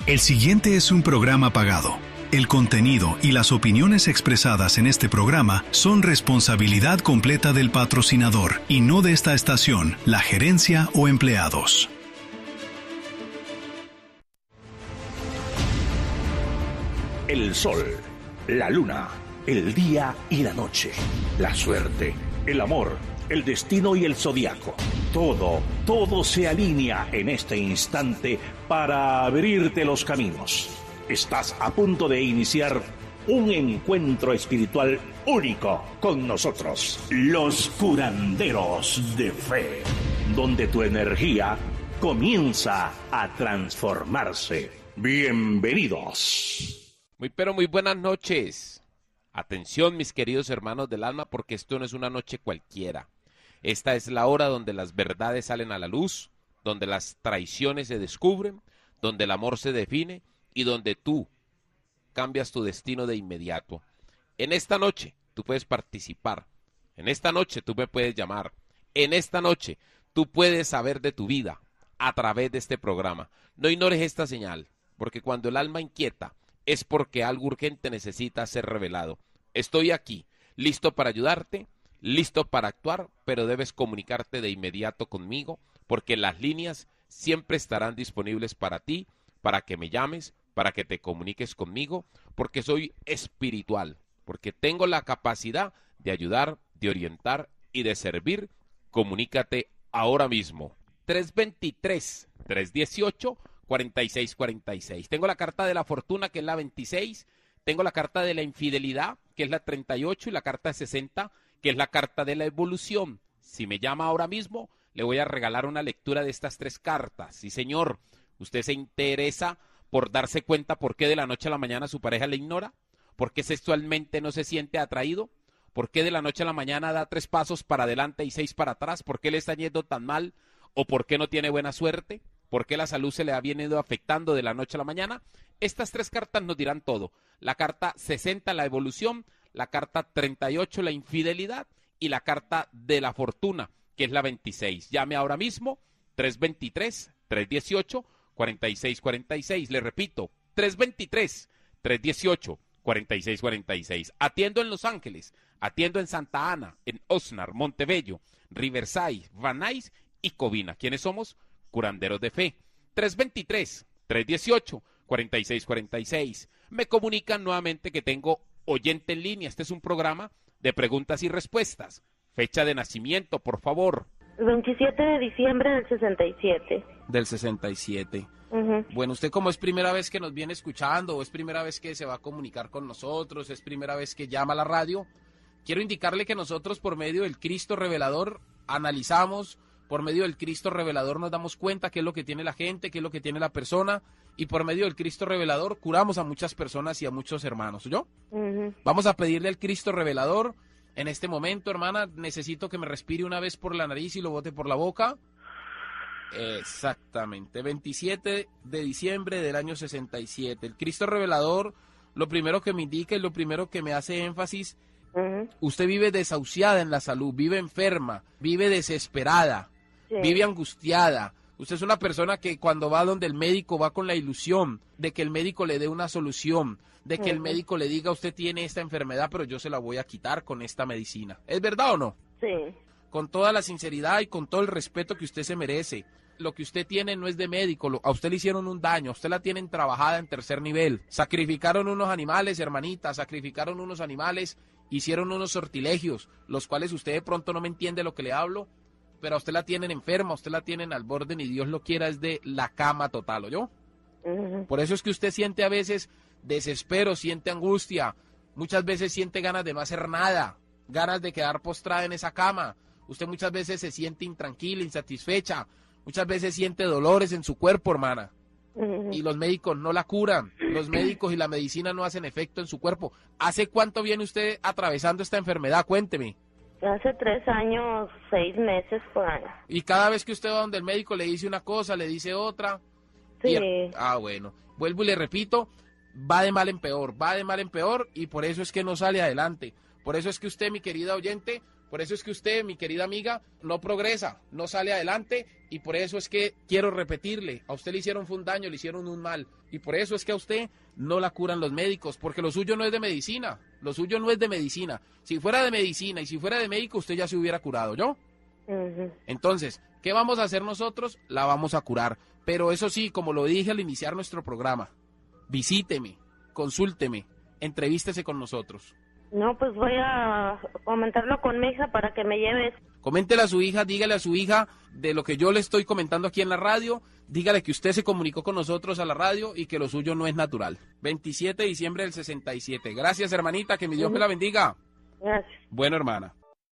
El siguiente es un programa pagado. El contenido y las opiniones expresadas en este programa son responsabilidad completa del patrocinador y no de esta estación, la gerencia o empleados. El sol, la luna, el día y la noche, la suerte, el amor, el destino y el zodiaco. Todo se alinea en este instante para abrirte los caminos. Estás a punto de iniciar un encuentro espiritual único con nosotros, los curanderos de fe, donde tu energía comienza a transformarse. Bienvenidos. Muy buenas noches. Atención, mis queridos hermanos del alma, porque esto no es una noche cualquiera. Esta es la hora donde las verdades salen a la luz, donde las traiciones se descubren, donde el amor se define y donde tú cambias tu destino de inmediato. En esta noche tú puedes participar, en esta noche tú me puedes llamar, en esta noche tú puedes saber de tu vida a través de este programa. No ignores esta señal, porque cuando el alma inquieta es porque algo urgente necesita ser revelado. Estoy aquí, listo para ayudarte, listo para actuar, pero debes comunicarte de inmediato conmigo, porque las líneas siempre estarán disponibles para ti, para que me llames, para que te comuniques conmigo, porque soy espiritual, porque tengo la capacidad de ayudar, de orientar y de servir. Comunícate ahora mismo. 323-318-4646. Tengo la carta de la fortuna, que es la 26. Tengo la carta de la infidelidad, que es la 38, y la carta 60, que es la carta de la evolución. Si me llama ahora mismo, le voy a regalar una lectura de estas tres cartas. Sí, señor. ¿Usted se interesa por darse cuenta por qué de la noche a la mañana su pareja le ignora? ¿Por qué sexualmente no se siente atraído? ¿Por qué de la noche a la mañana da 3 pasos para adelante y 6 para atrás? ¿Por qué le está yendo tan mal? ¿O por qué no tiene buena suerte? ¿Por qué la salud se le ha venido afectando de la noche a la mañana? Estas tres cartas nos dirán todo. La carta 60, la evolución, la carta 38, la infidelidad, y la carta de la fortuna, que es la 26. Llame ahora mismo, 323-318-4646. Le repito, 323-318-4646. Atiendo en Los Ángeles, atiendo en Santa Ana, en Oxnard, Montebello, Riverside, Van Nuys y Covina. ¿Quiénes somos? Curanderos de Fe. 323-318-4646. Me comunican nuevamente que tengo oyente en línea. Este es un programa de preguntas y respuestas. Fecha de nacimiento, por favor. 27 de diciembre del 67. Del 67. Bueno, ¿usted como es primera vez que nos viene escuchando o es primera vez que se va a comunicar con nosotros, es primera vez que llama a la radio? Quiero indicarle que nosotros, por medio del Cristo Revelador, analizamos, por medio del Cristo Revelador nos damos cuenta qué es lo que tiene la gente, qué es lo que tiene la persona, y por medio del Cristo Revelador curamos a muchas personas y a muchos hermanos, ¿yo? Vamos a pedirle al Cristo Revelador, en este momento, hermana, necesito que me respire una vez por la nariz y lo bote por la boca. Exactamente, 27 de diciembre del año 67. El Cristo Revelador, lo primero que me indica y lo primero que me hace énfasis, usted vive desahuciada en la salud, vive enferma, vive desesperada, vive angustiada. Usted es una persona que cuando va donde el médico va con la ilusión de que el médico le dé una solución, de que el médico le diga, usted tiene esta enfermedad, pero yo se la voy a quitar con esta medicina. ¿Es verdad o no? Sí. Con toda la sinceridad y con todo el respeto que usted se merece. Lo que usted tiene no es de médico, a usted le hicieron un daño, a usted la tienen trabajada en tercer nivel. Sacrificaron unos animales, hermanita, sacrificaron unos animales, hicieron unos sortilegios, los cuales usted de pronto no me entiende lo que le hablo, pero a usted la tienen enferma, a usted la tienen al borde, ni Dios lo quiera, es de la cama total, ¿oyó? Por eso es que usted siente a veces desespero, siente angustia, muchas veces siente ganas de no hacer nada, ganas de quedar postrada en esa cama. Usted muchas veces se siente intranquila, insatisfecha, muchas veces siente dolores en su cuerpo, hermana. Y los médicos no la curan, los médicos y la medicina no hacen efecto en su cuerpo. ¿Hace cuánto viene usted atravesando esta enfermedad? Cuénteme. Hace 3 años, 6 meses por ahí. Y cada vez que usted va donde el médico le dice una cosa, le dice otra. Sí. Bueno, vuelvo y le repito, va de mal en peor, y por eso es que no sale adelante. Por eso es que usted, mi querida oyente, Por eso es que usted, mi querida amiga, no progresa, no sale adelante, y por eso es que quiero repetirle, a usted le hicieron un daño, le hicieron un mal, y por eso es que a usted no la curan los médicos, porque lo suyo no es de medicina, lo suyo no es de medicina. Si fuera de medicina y si fuera de médico, usted ya se hubiera curado, ¿yo? Entonces, ¿qué vamos a hacer nosotros? La vamos a curar. Pero eso sí, como lo dije al iniciar nuestro programa, visíteme, consúlteme, entrevístese con nosotros. No, pues voy a comentarlo con mi hija para que me lleves. Coméntele a su hija, dígale a su hija de lo que yo le estoy comentando aquí en la radio, dígale que usted se comunicó con nosotros a la radio y que lo suyo no es natural. 27 de diciembre del 67. Gracias, hermanita, que mi Dios me la bendiga. Gracias. Bueno, hermana.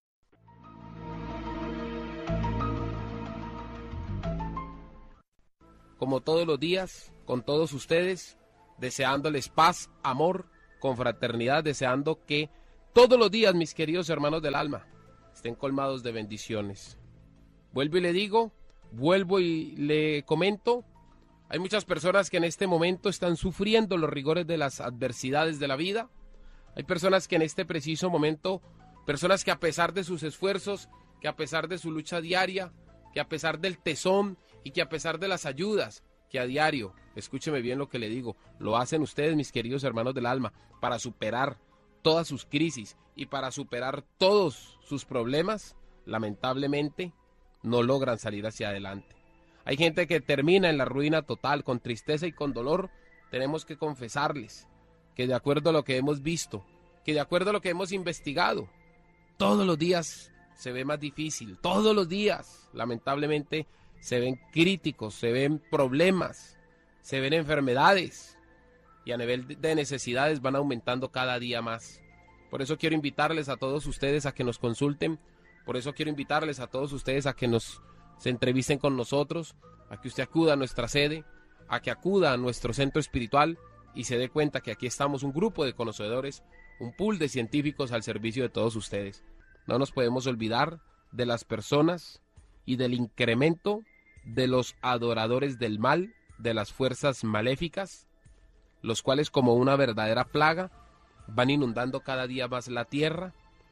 Como todos los días, con todos ustedes, deseándoles paz, amor, confraternidad, deseando que todos los días, mis queridos hermanos del alma, estén colmados de bendiciones. Vuelvo y le digo, vuelvo y le comento, hay muchas personas que en este momento están sufriendo los rigores de las adversidades de la vida. Hay personas que en este preciso momento, personas que a pesar de sus esfuerzos, que a pesar de su lucha diaria, que a pesar del tesón y que a pesar de las ayudas que a diario, escúcheme bien lo que le digo, lo hacen ustedes, mis queridos hermanos del alma, para superar todas sus crisis y para superar todos sus problemas, lamentablemente no logran salir hacia adelante. Hay gente que termina en la ruina total, con tristeza y con dolor. Tenemos que confesarles que de acuerdo a lo que hemos visto, que de acuerdo a lo que hemos investigado, todos los días se ve más difícil, todos los días, lamentablemente, se ven críticos, se ven problemas, se ven enfermedades y a nivel de necesidades van aumentando cada día más. Por eso quiero invitarles a todos ustedes a que nos consulten, por eso quiero invitarles a todos ustedes a que se entrevisten con nosotros, a que usted acuda a nuestra sede, a que acuda a nuestro centro espiritual y se dé cuenta que aquí estamos un grupo de conocedores, un pool de científicos al servicio de todos ustedes. No nos podemos olvidar de las personas y del incremento de los adoradores del mal, de las fuerzas maléficas, los cuales como una verdadera plaga van inundando cada día más la tierra,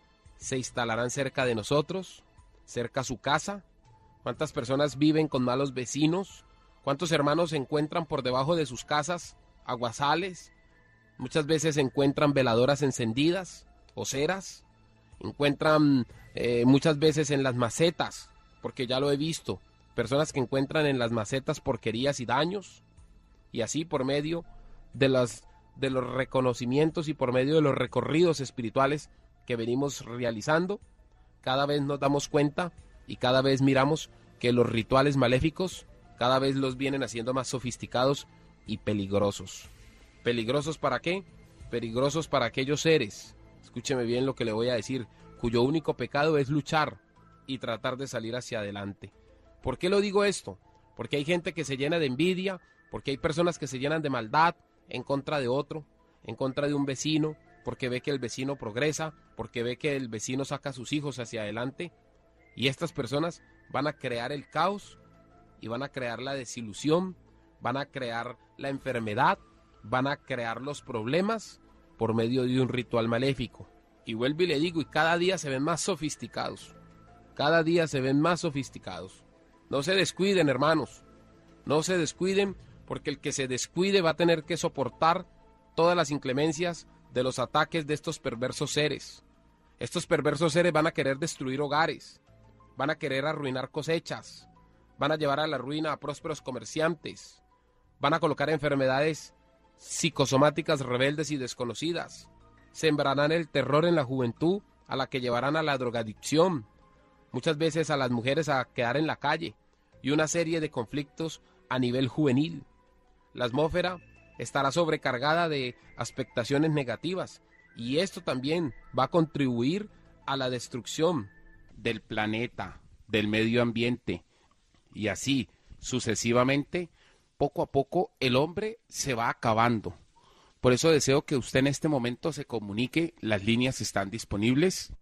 se instalarán cerca de nosotros, cerca a su casa. ¿Cuántas personas viven con malos vecinos? ¿Cuántos hermanos se encuentran por debajo de sus casas aguazales? Muchas veces se encuentran veladoras encendidas o ceras, encuentran muchas veces en las macetas, porque ya lo he visto, personas que encuentran en las macetas porquerías y daños, y así por medio de los reconocimientos y por medio de los recorridos espirituales que venimos realizando, cada vez nos damos cuenta y cada vez miramos que los rituales maléficos cada vez los vienen haciendo más sofisticados y peligrosos. ¿Peligrosos para qué? Peligrosos para aquellos seres, escúcheme bien lo que le voy a decir, cuyo único pecado es luchar y tratar de salir hacia adelante. ¿Por qué lo digo esto? Porque hay gente que se llena de envidia, porque hay personas que se llenan de maldad en contra de otro, en contra de un vecino, porque ve que el vecino progresa, porque ve que el vecino saca a sus hijos hacia adelante, y estas personas van a crear el caos y van a crear la desilusión, van a crear la enfermedad, van a crear los problemas por medio de un ritual maléfico. Y vuelvo y le digo, y cada día se ven más sofisticados, cada día se ven más sofisticados. No se descuiden, hermanos, no se descuiden, porque el que se descuide va a tener que soportar todas las inclemencias de los ataques de estos perversos seres. Estos perversos seres van a querer destruir hogares, van a querer arruinar cosechas, van a llevar a la ruina a prósperos comerciantes, van a colocar enfermedades psicosomáticas rebeldes y desconocidas, sembrarán el terror en la juventud, a la que llevarán a la drogadicción, muchas veces a las mujeres a quedar en la calle, y una serie de conflictos a nivel juvenil. La atmósfera estará sobrecargada de expectaciones negativas, y esto también va a contribuir a la destrucción del planeta, del medio ambiente, y así sucesivamente, poco a poco el hombre se va acabando. Por eso deseo que usted en este momento se comunique, las líneas están disponibles.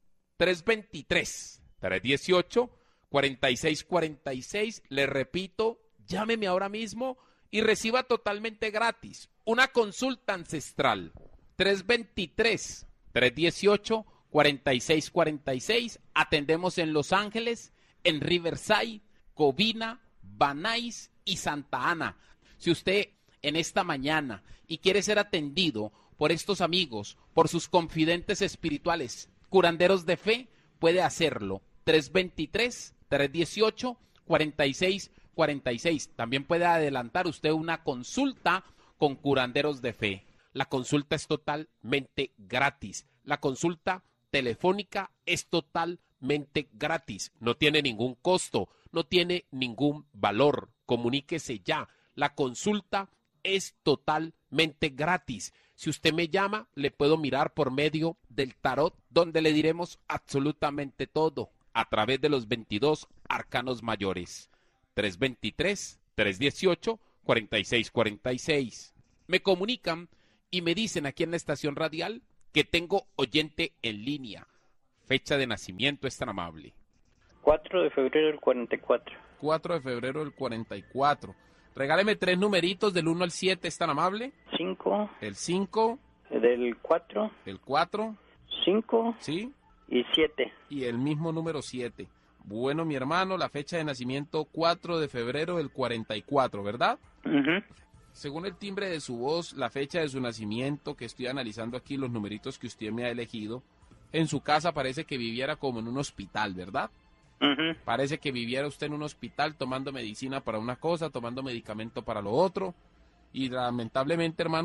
323-318-4646, le repito, llámeme ahora mismo y reciba totalmente gratis una consulta ancestral. 323-318-4646. 4646. Atendemos en Los Ángeles, en Riverside, Covina, Van Nuys y Santa Ana. Si usted en esta mañana y quiere ser atendido por estos amigos, por sus confidentes espirituales, curanderos de fe, puede hacerlo. 323-318-4646. También puede adelantar usted una consulta con curanderos de fe. La consulta es totalmente gratis. La consulta telefónica es totalmente gratis. No tiene ningún costo, no tiene ningún valor. Comuníquese ya. La consulta es totalmente gratis. Si usted me llama, le puedo mirar por medio del tarot, donde le diremos absolutamente todo a través de los 22 arcanos mayores. 323-318-4646. Me comunican y me dicen aquí en la estación radial que tengo oyente en línea. Fecha de nacimiento es tan amable. 4 de febrero del 44. 4 de febrero del 44. Regáleme 3 numeritos del 1 al 7, ¿es tan amable? 5. El 5. Del 4. El 4. 5. ¿Sí? Y 7. Y el mismo número 7. Bueno, mi hermano, la fecha de nacimiento 4 de febrero del 44, ¿verdad? Según el timbre de su voz, la fecha de su nacimiento, que estoy analizando aquí los numeritos que usted me ha elegido, en su casa parece que viviera como en un hospital, ¿verdad? Parece que viviera usted en un hospital tomando medicina para una cosa, tomando medicamento para lo otro, y lamentablemente, hermano,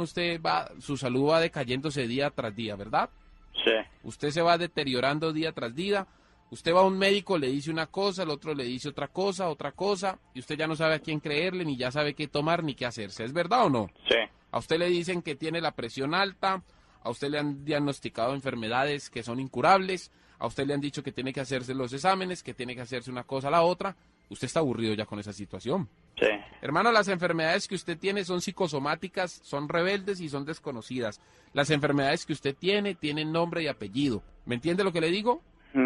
su salud va decayéndose día tras día, ¿verdad? Sí. Usted se va deteriorando día tras día. Usted va a un médico, le dice una cosa, el otro le dice otra cosa, y usted ya no sabe a quién creerle, ni ya sabe qué tomar, ni qué hacerse. ¿Es verdad o no? Sí. A usted le dicen que tiene la presión alta, a usted le han diagnosticado enfermedades que son incurables, a usted le han dicho que tiene que hacerse los exámenes, que tiene que hacerse una cosa a la otra. Usted está aburrido ya con esa situación. Sí. Hermano, las enfermedades que usted tiene son psicosomáticas, son rebeldes y son desconocidas. Las enfermedades que usted tiene tienen nombre y apellido. ¿Me entiende lo que le digo?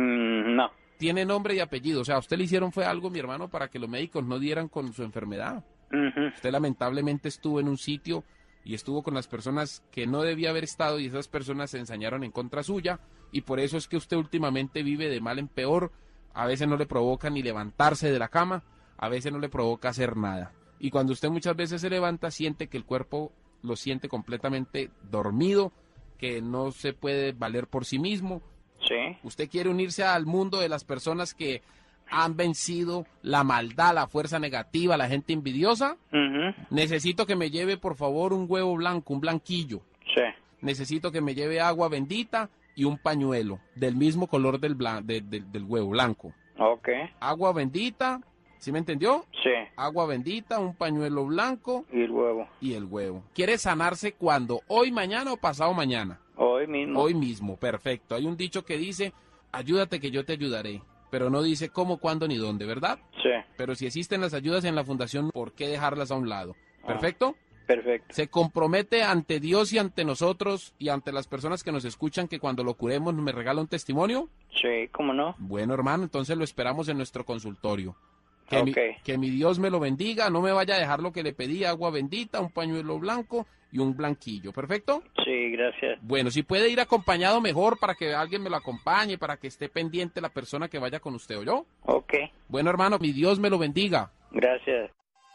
No. Tiene nombre y apellido. O sea, a usted le hicieron fue algo, mi hermano, para que los médicos no dieran con su enfermedad. Usted lamentablemente estuvo en un sitio y estuvo con las personas que no debía haber estado, y esas personas se ensañaron en contra suya, y por eso es que usted últimamente vive de mal en peor. A veces no le provoca ni levantarse de la cama, a veces no le provoca hacer nada. Y cuando usted muchas veces se levanta, siente que el cuerpo lo siente completamente dormido, que no se puede valer por sí mismo. Sí. Usted quiere unirse al mundo de las personas que han vencido la maldad, la fuerza negativa, la gente envidiosa. Necesito que me lleve, por favor, un huevo blanco, un blanquillo. Sí. Necesito que me lleve agua bendita y un pañuelo del mismo color del huevo blanco. Ok. Agua bendita, ¿sí me entendió? Sí. Agua bendita, un pañuelo blanco Y el huevo. y el huevo. ¿Quiere sanarse cuándo? ¿Hoy, mañana o pasado mañana? Hoy mismo. Hoy mismo, perfecto. Hay un dicho que dice, ayúdate que yo te ayudaré, pero no dice cómo, cuándo ni dónde, ¿verdad? Sí. Pero si existen las ayudas en la fundación, ¿por qué dejarlas a un lado? ¿Perfecto? Perfecto. Se compromete ante Dios y ante nosotros y ante las personas que nos escuchan que cuando lo curemos me regala un testimonio. Sí, ¿cómo no? Bueno, hermano, entonces lo esperamos en nuestro consultorio. Ok. Que mi Dios me lo bendiga, no me vaya a dejar lo que le pedí, agua bendita, un pañuelo blanco y un blanquillo, ¿perfecto? Sí, gracias. Bueno, si puede ir acompañado mejor para que alguien me lo acompañe, para que esté pendiente la persona que vaya con usted, ¿oyó? Ok. Bueno, hermano, mi Dios me lo bendiga. Gracias.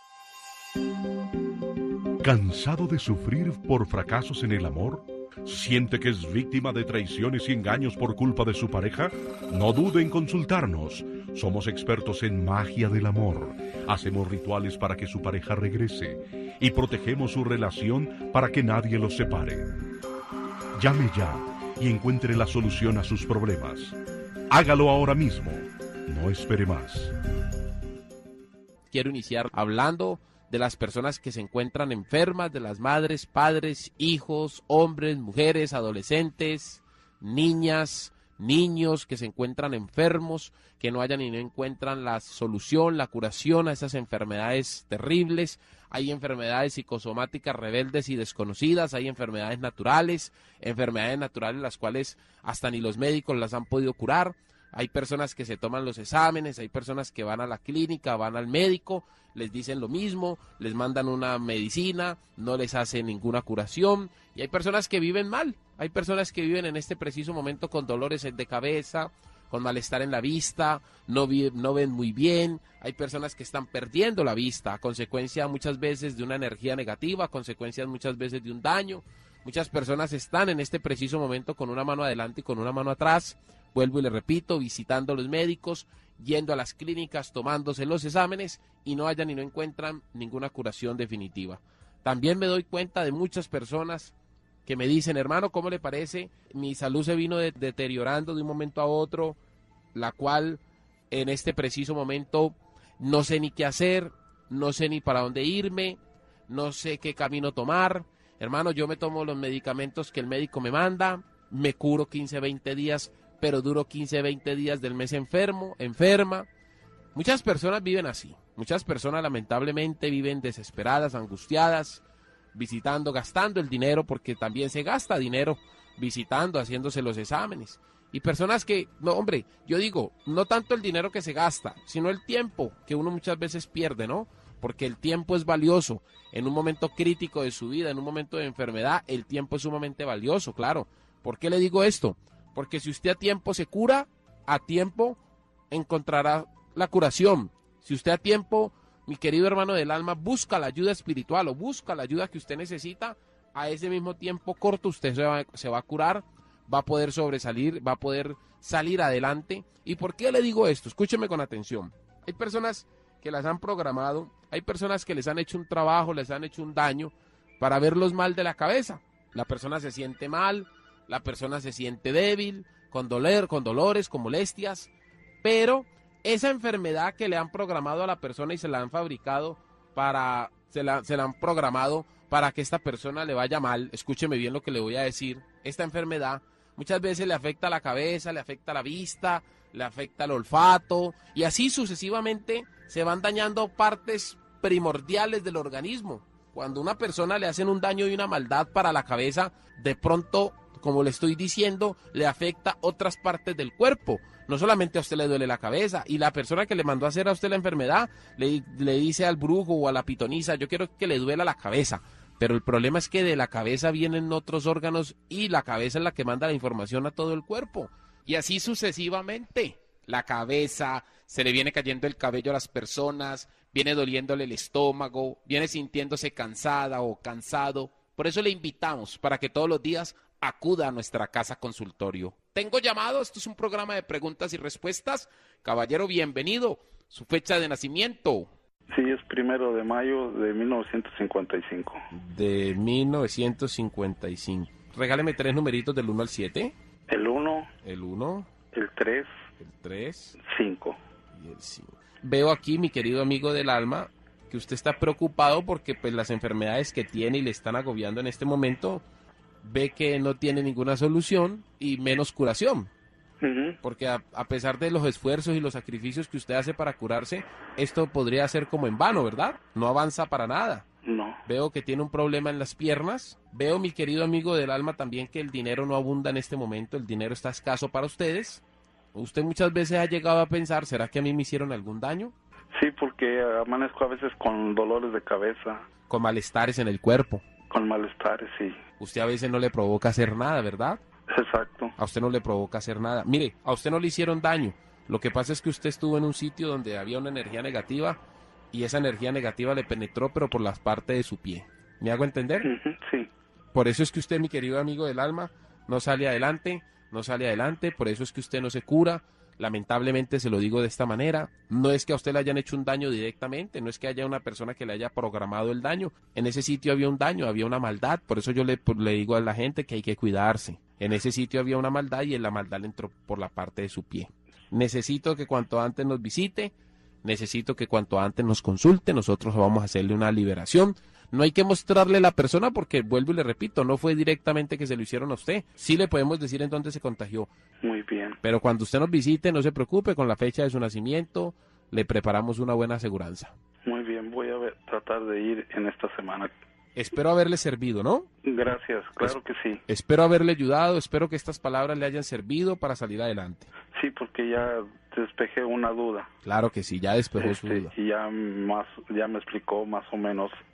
¿Cansado de sufrir por fracasos en el amor? ¿Siente que es víctima de traiciones y engaños por culpa de su pareja? No dude en consultarnos. Somos expertos en magia del amor. Hacemos rituales para que su pareja regrese y protegemos su relación para que nadie los separe. Llame ya y encuentre la solución a sus problemas. Hágalo ahora mismo. No espere más. Quiero iniciar hablando de las personas que se encuentran enfermas, de las madres, padres, hijos, hombres, mujeres, adolescentes, niñas, niños que se encuentran enfermos, que no hayan y no encuentran la solución, la curación a esas enfermedades terribles. Hay enfermedades psicosomáticas rebeldes y desconocidas, hay enfermedades naturales las cuales hasta ni los médicos las han podido curar. Hay personas que se toman los exámenes, hay personas que van a la clínica, van al médico, les dicen lo mismo, les mandan una medicina, no les hacen ninguna curación, y hay personas que viven mal, Hay personas que viven en este preciso momento con dolores de cabeza, con malestar en la vista, no ven muy bien. Hay personas que están perdiendo la vista a consecuencia muchas veces de una energía negativa, a consecuencia muchas veces de un daño. Muchas personas están en este preciso momento con una mano adelante y con una mano atrás. Vuelvo y le repito, visitando a los médicos, yendo a las clínicas, tomándose los exámenes y no hallan y no encuentran ninguna curación definitiva. También me doy cuenta de muchas personas que me dicen, hermano, ¿cómo le parece? Mi salud se vino deteriorando de un momento a otro, la cual en este preciso momento no sé ni qué hacer, no sé ni para dónde irme, no sé qué camino tomar. Hermano, yo me tomo los medicamentos que el médico me manda, me curo 15, 20 días, pero duro 15, 20 días del mes enferma. Muchas personas viven así, muchas personas lamentablemente viven desesperadas, angustiadas, visitando, gastando el dinero, porque también se gasta dinero visitando, haciéndose los exámenes. Y personas que, no, hombre, yo digo, no tanto el dinero que se gasta, sino el tiempo que uno muchas veces pierde, ¿no? Porque el tiempo es valioso. En un momento crítico de su vida, en un momento de enfermedad, el tiempo es sumamente valioso, claro. ¿Por qué le digo esto? Porque si usted a tiempo se cura, a tiempo encontrará la curación. Si usted a tiempo, mi querido hermano del alma, busca la ayuda espiritual o busca la ayuda que usted necesita, a ese mismo tiempo corto usted se va a curar, va a poder sobresalir, va a poder salir adelante. ¿Y por qué le digo esto? Escúcheme con atención. Hay personas que las han programado, hay personas que les han hecho un trabajo, les han hecho un daño para verlos mal de la cabeza. La persona se siente mal, la persona se siente débil, con dolores, con molestias, pero esa enfermedad que le han programado a la persona y se la han fabricado se la han programado para que esta persona le vaya mal. Escúcheme bien lo que le voy a decir. Esta enfermedad muchas veces le afecta a la cabeza, le afecta a la vista, le afecta al olfato y así sucesivamente se van dañando partes primordiales del organismo. Cuando a una persona le hacen un daño y una maldad para la cabeza, de pronto, como le estoy diciendo, le afecta otras partes del cuerpo. No solamente a usted le duele la cabeza, y la persona que le mandó a hacer a usted la enfermedad le dice al brujo o a la pitonisa, yo quiero que le duela la cabeza. Pero el problema es que de la cabeza vienen otros órganos y la cabeza es la que manda la información a todo el cuerpo. Y así sucesivamente. La cabeza, se le viene cayendo el cabello a las personas, viene doliéndole el estómago, viene sintiéndose cansada o cansado. Por eso le invitamos para que todos los días acuda a nuestra casa consultorio. Tengo llamado, esto es un programa de preguntas y respuestas. Caballero, bienvenido. Su fecha de nacimiento. Sí, es 1 de mayo de 1955. De 1955. Regáleme 3 numeritos del 1 al 7. El 1. El 1. El 3. El 3. 5. Y el 5. Veo aquí, mi querido amigo del alma, que usted está preocupado porque pues las enfermedades que tiene y le están agobiando en este momento, ve que no tiene ninguna solución y menos curación. Porque a pesar de los esfuerzos y los sacrificios que usted hace para curarse, esto podría ser como en vano, ¿verdad? No avanza para nada. No. Veo que tiene un problema en las piernas. Veo, mi querido amigo del alma, también que el dinero no abunda en este momento. El dinero está escaso para ustedes. Usted muchas veces ha llegado a pensar, ¿será que a mí me hicieron algún daño? Sí, porque amanezco a veces con dolores de cabeza. Con malestares en el cuerpo. Con malestares, sí. Usted a veces no le provoca hacer nada, ¿verdad? Exacto. A usted no le provoca hacer nada. Mire, a usted no le hicieron daño. Lo que pasa es que usted estuvo en un sitio donde había una energía negativa y esa energía negativa le penetró, pero por las partes de su pie. ¿Me hago entender? Sí. Por eso es que usted, mi querido amigo del alma, no sale adelante. Por eso es que usted no se cura. Lamentablemente se lo digo de esta manera. No es que a usted le hayan hecho un daño directamente, no es que haya una persona que le haya programado el daño. En ese sitio había un daño, había una maldad. Por eso yo le digo a la gente que hay que cuidarse. En ese sitio había una maldad y en la maldad le entró por la parte de su pie. Necesito que cuanto antes nos visite, necesito que cuanto antes nos consulte. Nosotros vamos a hacerle una liberación. No hay que mostrarle la persona porque, vuelvo y le repito, no fue directamente que se lo hicieron a usted. Sí le podemos decir en dónde se contagió. Muy bien. Pero cuando usted nos visite, no se preocupe, con la fecha de su nacimiento le preparamos una buena aseguranza. Muy bien, voy a tratar de ir en esta semana. Espero haberle servido, ¿no? Gracias, claro que sí. Espero haberle ayudado, espero que estas palabras le hayan servido para salir adelante. Sí, porque ya despejé una duda. Claro que sí, ya despejó su duda. Y ya me explicó más o menos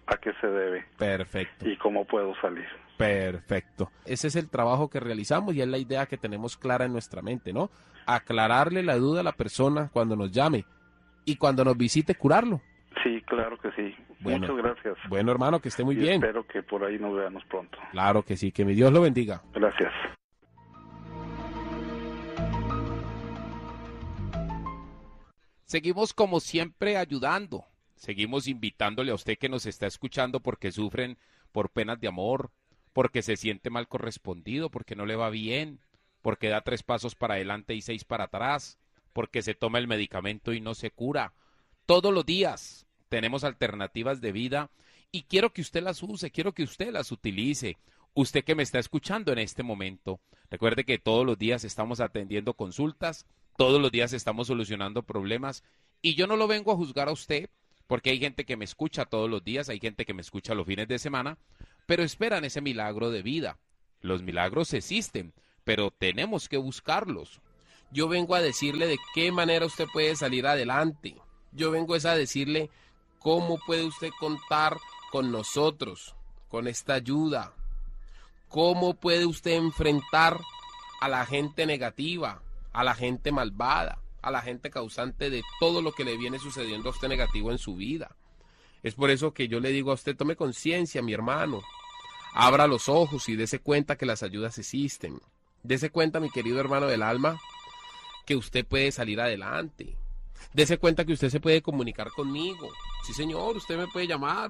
a qué se debe Perfecto. y cómo puedo salir. Perfecto. Ese es el trabajo que realizamos y es la idea que tenemos clara en nuestra mente, ¿no? Aclararle la duda a la persona cuando nos llame y cuando nos visite curarlo. Sí, claro que sí. Bueno. Muchas gracias. Bueno, hermano, que esté muy Y bien. espero que por ahí nos veamos pronto. Claro que sí, que mi Dios lo bendiga. Gracias. Seguimos como siempre ayudando. Seguimos invitándole a usted que nos está escuchando porque sufren por penas de amor, porque se siente mal correspondido, porque no le va bien, porque da 3 pasos para adelante y 6 para atrás, porque se toma el medicamento y no se cura. Todos los días tenemos alternativas de vida y quiero que usted las use, quiero que usted las utilice. Usted que me está escuchando en este momento, recuerde que todos los días estamos atendiendo consultas, todos los días estamos solucionando problemas y yo no lo vengo a juzgar a usted porque hay gente que me escucha todos los días, hay gente que me escucha los fines de semana, pero esperan ese milagro de vida. Los milagros existen, pero tenemos que buscarlos. Yo vengo a decirle de qué manera usted puede salir adelante. Yo vengo a decirle cómo puede usted contar con nosotros, con esta ayuda. Cómo puede usted enfrentar a la gente negativa, a la gente malvada, a la gente causante de todo lo que le viene sucediendo a usted negativo en su vida. Es por eso que yo le digo a usted, tome conciencia, mi hermano. Abra los ojos y dése cuenta que las ayudas existen. Dése cuenta, mi querido hermano del alma, que usted puede salir adelante. Dese cuenta que usted se puede comunicar conmigo. Sí, señor, usted me puede llamar.